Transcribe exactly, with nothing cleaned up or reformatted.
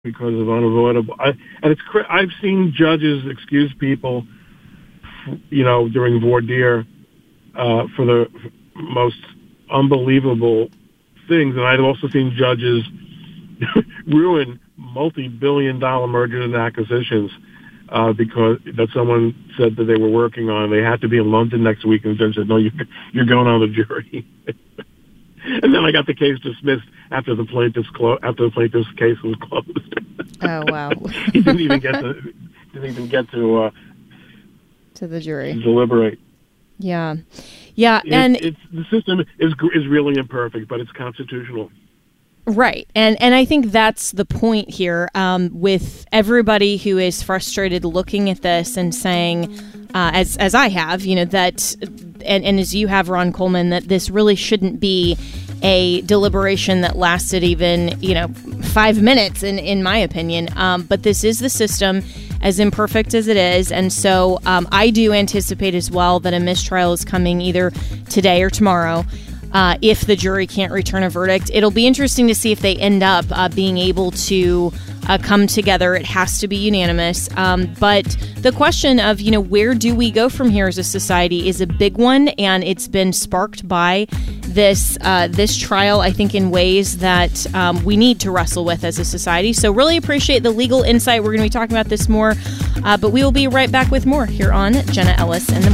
because of unavoidable. I, and it's I've seen judges excuse people, you know, during voir dire uh, for the most unbelievable things, and I've also seen judges ruin multi-billion dollar mergers and acquisitions uh, because that someone said that they were working on. They had to be in London next week, and the judge said, "No, you, you're going on the jury." And then I got the case dismissed after the plaintiff's clo- after the plaintiff's case was closed. Oh wow! He didn't even get to didn't even get to uh, to the jury to deliberate. Yeah, yeah, it, and it's, the system is is really imperfect, but it's constitutional. Right. And and I think that's the point here um, with everybody who is frustrated looking at this and saying, uh, as as I have, you know, that and, and as you have, Ron Coleman, that this really shouldn't be a deliberation that lasted even, you know, five minutes, in, in my opinion. Um, but this is the system, as imperfect as it is. And so um, I do anticipate as well that a mistrial is coming either today or tomorrow. Uh, if the jury can't return a verdict, it'll be interesting to see if they end up uh, being able to uh, come together. It has to be unanimous. Um, but the question of, you know, where do we go from here as a society is a big one, and it's been sparked by this uh, this trial, I think, in ways that um, we need to wrestle with as a society. So really appreciate the legal insight. We're going to be talking about this more, uh, but we will be right back with more here on Jenna Ellis in the